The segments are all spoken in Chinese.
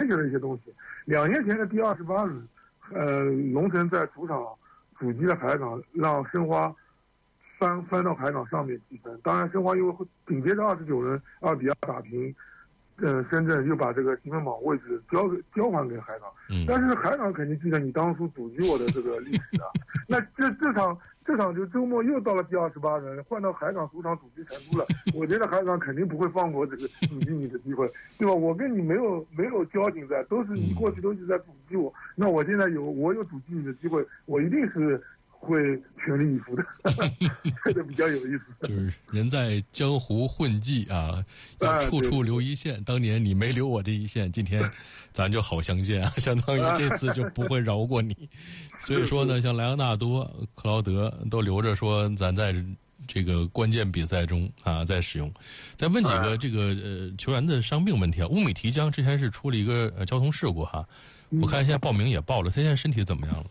学了一些东西。2年前的第28轮，龙城在主场阻击了海港，让申花翻到海港上面积分。当然，申花又紧接着29轮2-2打平，深圳又把这个积分榜位置交还给海港。但是海港肯定记得你当初阻击我的这个历史啊。那这场就周末又到了第28轮，换到海港主场阻击成都了。我觉得海港肯定不会放过这个阻击你的机会，对吧？我跟你没有交情在，都是你过去都是在阻击我，那我现在有阻击你的机会，我一定是会全力以赴的。这个比较有意思。 就是人在江湖混迹啊，要处处留一线。当年你没留我这一线，今天咱就好相见啊！相当于这次就不会饶过你。所以说呢，像莱昂纳多、克劳德都留着说，咱在这个关键比赛中啊再使用。再问几个这个球员的伤病问题啊。乌米提江之前是出了一个交通事故哈，我看现在报名也报了，他现在身体怎么样了？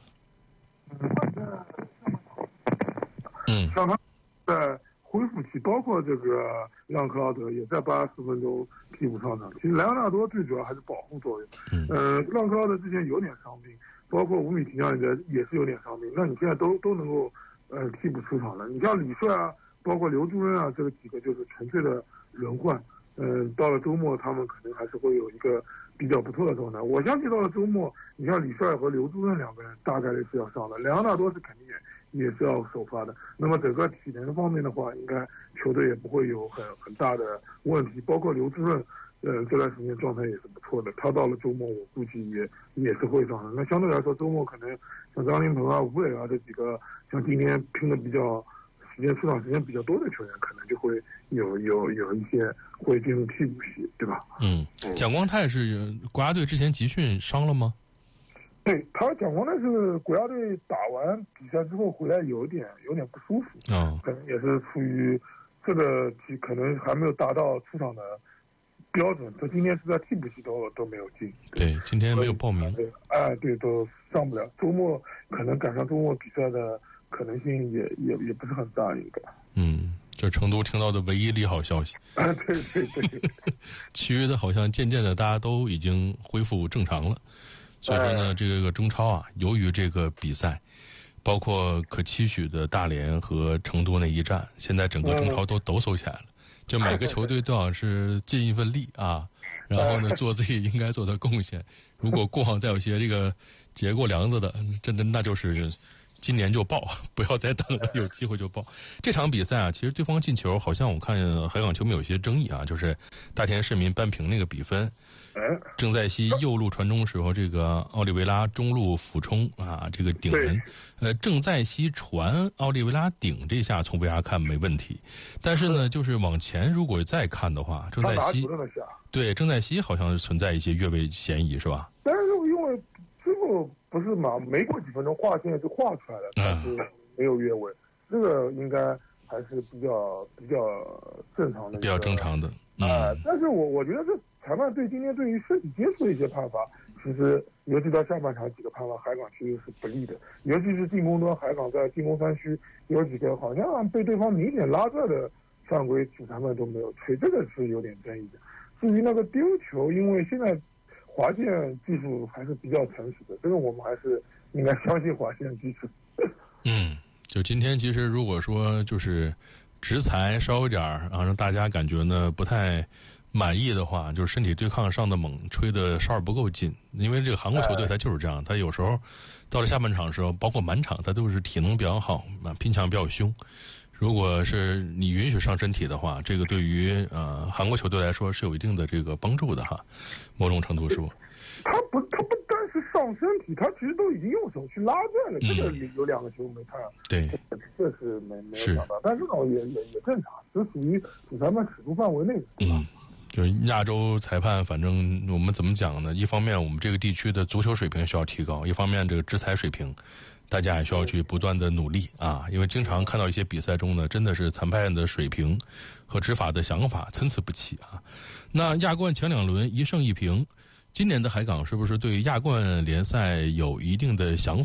像他在恢复期，包括这个让克劳德也在80分钟替补上场。其实莱昂纳多最主要还是保护作用。让克劳德之前有点伤病，包括乌米提江也是有点伤病。那你现在都能够替补出场了。你像李帅啊，包括刘朱恩啊，这个几个就是纯粹的轮换。到了周末他们可能还是会有一个比较不错的状态。我相信到了周末，你像李帅和刘朱恩2个人大概率是要上的，莱昂纳多是肯定也是要首发的。那么整个体能方面的话，应该球队也不会有很大的问题。包括刘志润，这段时间状态也是不错的。他到了周末，我估计也是会上的。那相对来说，周末可能像张琳芃啊、吴磊啊这几个，像今天拼的比较出场时间比较多的球员，可能就会有一些会进入替补席，对吧？ 蒋光太是国家队之前集训伤了吗？ 对，他蒋光太是国家队打完比赛之后回来有点不舒服，可能也是出于这个可能还没有达到出场的标准。他今天是在替补席都没有进。 对，今天没有报名。 对，都上不了。周末可能赶上周末比赛的可能性也不是很大，应该。 这成都听到的唯一利好消息。 对。 其余的好像渐渐的大家都已经恢复正常了。所以说呢，这个中超啊，由于这个比赛，包括可期许的大连和成都那一战，现在整个中超都抖擞起来了。就每个球队都想是尽一份力啊，然后呢做自己应该做的贡献。如果过往再有些这个结过梁子的，真的那就是今年就报，不要再等了，有机会就报。这场比赛啊，其实对方进球好像我看海港球迷有些争议啊，就是大田市民扳平那个比分。郑在熙右路传中时候，这个奥利维拉中路俯冲啊，这个顶人，郑在熙传奥利维拉顶这下从 VR 看没问题，但是呢，就是往前如果再看的话，郑在熙好像是存在一些越位嫌疑，是吧？ 但是因为最后不是嘛，没过几分钟画线就画出来了，但是没有越位，这个应该还是比较正常的， 比较正常的。 但是我觉得这裁判今天对于身体接触的一些判罚，其实尤其到下半场几个判罚，海港其实是不利的。尤其是进攻端，海港在进攻3区有几个好像被对方明显拉这的犯规，主裁判都没有吹，这个是有点争议的。至于那个丢球，因为现在华健技术还是比较成熟的，这个我们还是应该相信华健技术。 就今天其实如果说就是执裁稍一点啊，让大家感觉呢不太满意的话，就是身体对抗上的猛，吹的哨不够劲。因为这个韩国球队他就是这样，他有时候到了下半场的时候，包括满场，他都是体能比较好，拼抢比较凶。如果是你允许上身体的话，这个对于韩国球队来说是有一定的这个帮助的哈，某种程度说。 他不单是上身体，他其实都已经用手去拉在了，这个有2个球没看。 对， 这是没有想到，但是呢也正常，是属于主裁判尺度范围内的。 就是亚洲裁判，反正我们怎么讲呢？一方面我们这个地区的足球水平需要提高，一方面这个执裁水平，大家也需要去不断的努力啊。因为经常看到一些比赛中呢，真的是裁判的水平和执法的想法参差不齐啊。那亚冠前2轮1胜1平。今年的海港是不是对亚冠联赛有一定的想法？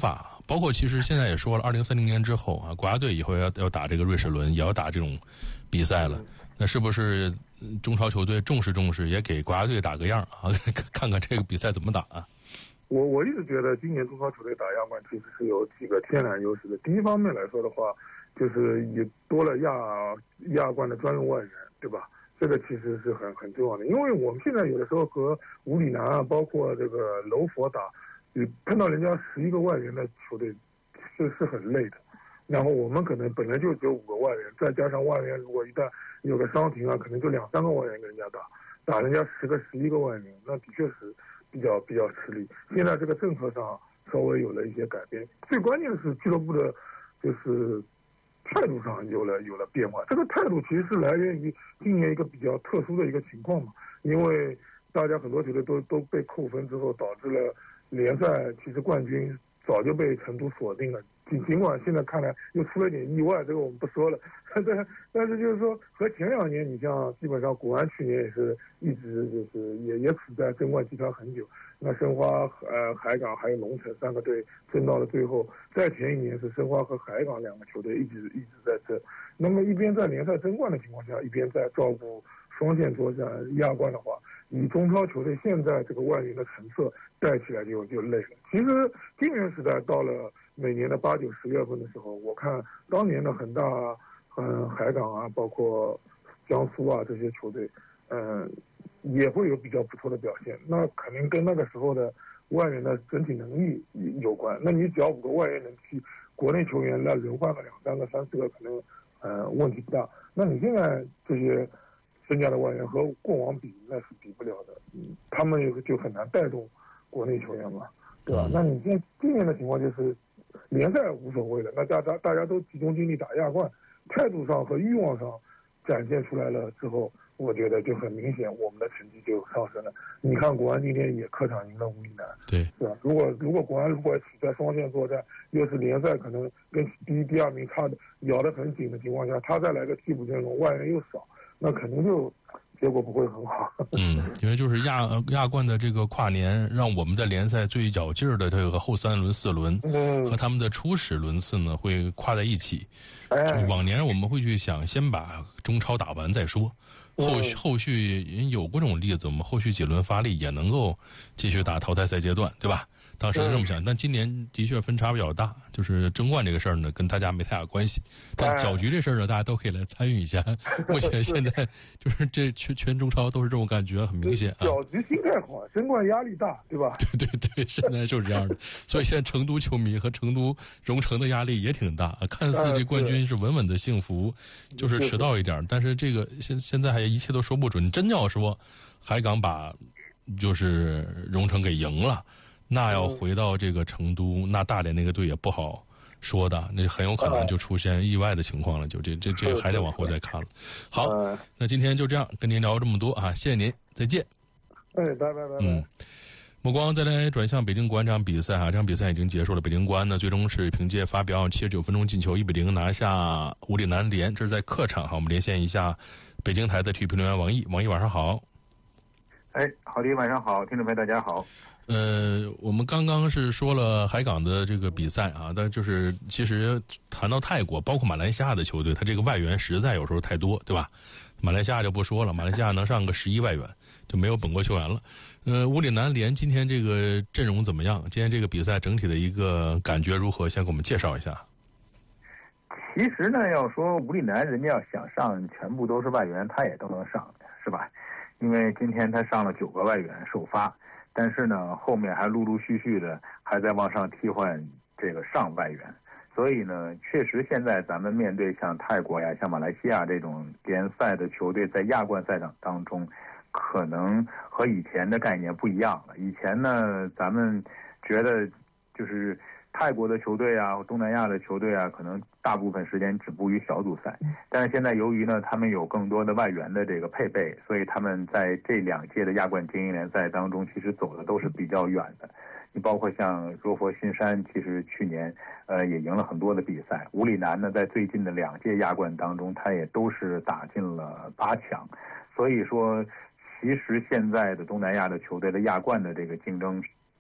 包括其实现在也说了，2030年之后啊，国家队以后要打这个瑞士轮，也要打这种比赛了。那是不是中超球队重视，也给国家队打个样啊？看看这个比赛怎么打啊？ 我一直觉得今年中超球队打亚冠其实是有几个天然优势的。第一方面来说的话，就是也多了亚冠的专用外援，对吧？这个其实是很重要的，因为我们现在有的时候和武里南啊，包括这个柔佛打，碰到人家11个外援的球队，是很累的。然后我们可能本来就只有5个外援，再加上外援如果一旦有个伤停啊，可能就2-3个外援跟人家打人家10个、11个外援，那的确是比较吃力。现在这个政策上稍微有了一些改变，最关键是俱乐部的，就是态度上有了变化。这个态度其实是来源于今年一个比较特殊的一个情况嘛，因为大家很多球队都被扣分之后，导致了联赛其实冠军早就被成都锁定了。尽管现在看来又出了点意外，这个我们不说了，但是就是说和前2年，你像基本上国安去年也是一直就是也处在争冠集团很久，那申花、海港还有龙城3个队争到了最后，再前1年是申花和海港2个球队一直在争，那么一边在联赛争冠的情况下，一边在照顾双线作战亚冠的话，以中超球队现在这个外援的成色带起来就累了。其实金元时代到了每年的8、9、10月份的时候，我看当年的恒大、海港啊，包括江苏啊这些球队，也会有比较不错的表现。那肯定跟那个时候的外援的整体能力有关。那你只要5个外援能替国内球员来轮换个2、3个、3、4个，可能问题不大。那你现在这些身价的外援和过往比，那是比不了的。他们就很难带动国内球员嘛，对吧？那你今年的情况就是联赛无所谓了，那大家都集中精力打亚冠，态度上和欲望上展现出来了之后，我觉得就很明显，我们的成绩就上升了。你看国安今天也客场赢了武里南， 对， 是吧？如果国安处在双线作战，又是联赛可能跟第1、第2名咬得很紧的情况下，他再来个替补阵容，外援又少，那肯定就结果不会很好。 因为就是亚冠的这个跨年，让我们在联赛最较劲儿的这个后3轮、4轮，和他们的初始轮次呢会跨在一起。往年我们会去想先把中超打完再说，后续有过这种例子，我们后续几轮发力也能够继续打淘汰赛阶段，对吧？当时是这么想，但今年的确分差比较大，就是争冠这个事儿呢，跟大家没太大关系。但搅局这事儿呢，大家都可以来参与一下。目前现在就是这全中超都是这种感觉，很明显啊。 搅局心态好，争冠压力大，对吧？ 对，现在就是这样的。所以现在成都球迷和成都蓉城的压力也挺大。看似这冠军是稳稳的幸福，就是迟到一点，但是这个现在还一切都说不准。真要说海港把就是蓉城给赢了。那要回到这个成都，那大连那个队也不好说的，那很有可能就出现意外的情况了，就这还得往后再看了。好，那今天就这样跟您聊这么多啊，谢谢您，再见。 拜拜。 目光再来转向北京国安这场比赛啊，这场比赛已经结束了，北京国安呢最终是凭借发表79分钟进球1-0拿下武里南联，这是在客场哈。我们连线一下北京台的体育评论员王毅，王毅晚上好。 好的，晚上好，听众朋友大家好。 我们刚刚是说了海港的这个比赛啊，但就是其实谈到泰国，包括马来西亚的球队，他这个外援实在有时候太多，对吧？马来西亚就不说了，马来西亚能上个11外援，就没有本国球员了。武里南联今天这个阵容怎么样？今天这个比赛整体的一个感觉如何？先给我们介绍一下。 其实呢，要说武里南人家要想上全部都是外援，他也都能上，是吧？因为今天他上了9个外援首发。但是呢，后面还陆陆续续的还在往上替换这个上外援，所以呢，确实现在咱们面对像泰国呀、像马来西亚这种联赛的球队，在亚冠赛场当中，可能和以前的概念不一样了。以前呢，咱们觉得就是泰国的球队啊，东南亚的球队啊，可能大部分时间止步于小组赛。但是现在由于呢，他们有更多的外援的这个配备，所以他们在这2届的亚冠精英联赛当中，其实走的都是比较远的。你包括像柔佛新山，其实去年也赢了很多的比赛。武里南呢，在最近的2届亚冠当中，他也都是打进了8强。所以说，其实现在的东南亚的球队的亚冠的这个竞争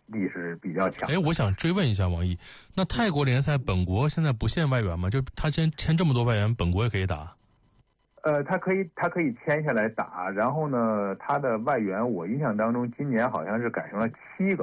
力是比较强。 我想追问一下王毅，那泰国联赛本国现在不限外援吗？就他签这么多外援，本国也可以打？ 他可以签下来打，然后呢，他的外援我印象当中今年好像是改成了7个。